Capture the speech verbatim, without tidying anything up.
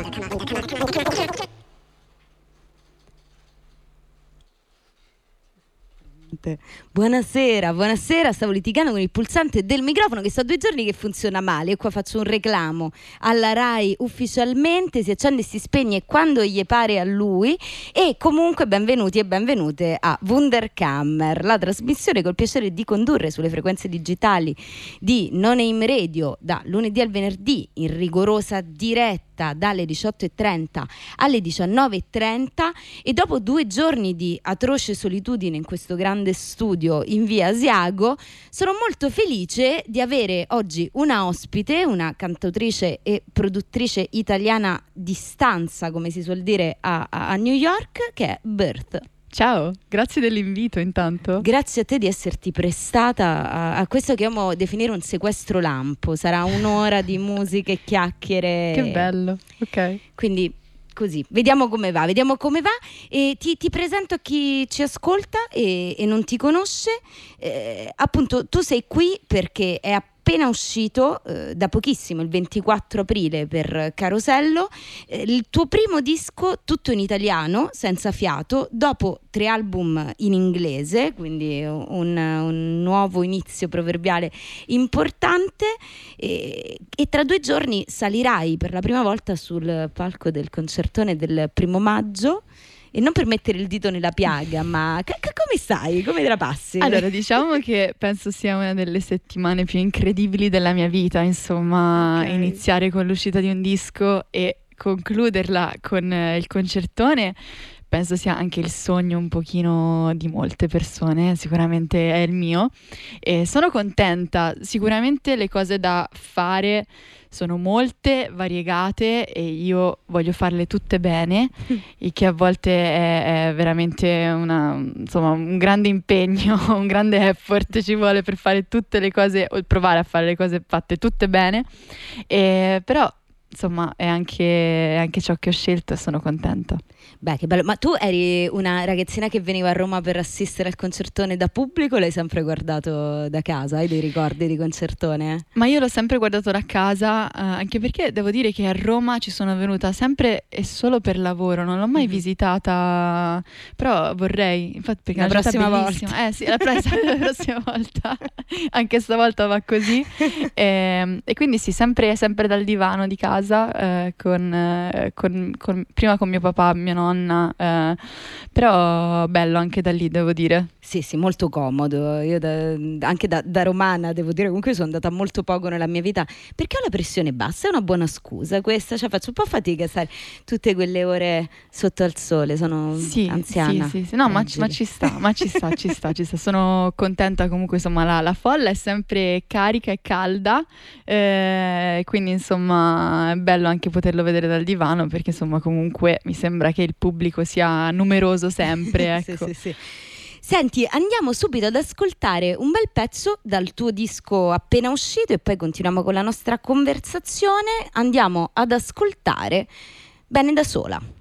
Buonasera, buonasera, stavo litigando con il pulsante del microfono che so due giorni che funziona male e qua faccio un reclamo alla Rai ufficialmente, si accende e si spegne quando gli pare a lui. E comunque benvenuti e benvenute a Wunderkammer, la trasmissione col piacere di condurre sulle frequenze digitali di No Name Radio da lunedì al venerdì in rigorosa diretta dalle diciotto e trenta alle diciannove e trenta, e dopo due giorni di atroce solitudine in questo grande studio in via Asiago sono molto felice di avere oggi una ospite, una cantautrice e produttrice italiana di stanza, come si suol dire a, a New York, che è Birth. Ciao, grazie dell'invito intanto. Grazie a te di esserti prestata a, a questo che amo definire un sequestro lampo. Sarà un'ora di musica e chiacchiere. Che bello, ok. Quindi così, vediamo come va, vediamo come va e ti, ti presento a chi ci ascolta e, e non ti conosce. Eh, appunto, tu sei qui perché è appena uscito eh, da pochissimo, il ventiquattro aprile, per Carosello, eh, il tuo primo disco tutto in italiano, senza fiato, dopo tre album in inglese, quindi un, un nuovo inizio proverbiale importante, e, e tra due giorni salirai per la prima volta sul palco del concertone del primo maggio. E non per mettere il dito nella piaga, ma c- c- come stai? Come te la passi? Allora, diciamo che penso sia una delle settimane più incredibili della mia vita, insomma, okay. Iniziare con l'uscita di un disco e concluderla con eh, il concertone penso sia anche il sogno un pochino di molte persone, sicuramente è il mio, e sono contenta. Sicuramente le cose da fare sono molte, variegate, e io voglio farle tutte bene, il che a volte è, è veramente una, insomma, un grande impegno, un grande effort ci vuole per fare tutte le cose, o provare a fare le cose fatte tutte bene, e, però insomma è anche, è anche ciò che ho scelto e sono contenta. Beh, che bello. Ma tu eri una ragazzina che veniva a Roma per assistere al concertone da pubblico o l'hai sempre guardato da casa? Hai dei ricordi di concertone? Ma io l'ho sempre guardato da casa, eh, anche perché devo dire che a Roma ci sono venuta sempre e solo per lavoro, non l'ho mai mm-hmm. visitata, però vorrei, infatti, perché la è una prossima bellissima. volta. Eh sì, la, prossima, la prossima volta, anche stavolta va così. E, e quindi sì, sempre, sempre dal divano di casa, eh, con, eh, con, con, prima con mio papà, mia nonna, eh, però bello anche da lì, devo dire. Sì, sì, molto comodo. Io da, anche da, da romana, devo dire, comunque sono andata molto poco nella mia vita perché ho la pressione bassa, è una buona scusa questa, cioè faccio un po' fatica a stare tutte quelle ore sotto al sole, sono sì, anziana. Sì, sì, sì. No, ma, ma ci sta, ma ci sta, ci sta, ci sta. Sono contenta comunque, insomma, la, la folla è sempre carica e calda, eh, quindi insomma è bello anche poterlo vedere dal divano, perché insomma comunque mi sembra che il pubblico sia numeroso sempre, ecco. Sì, sì, sì. Senti, andiamo subito ad ascoltare un bel pezzo dal tuo disco appena uscito e poi continuiamo con la nostra conversazione. Andiamo ad ascoltare Bene da sola.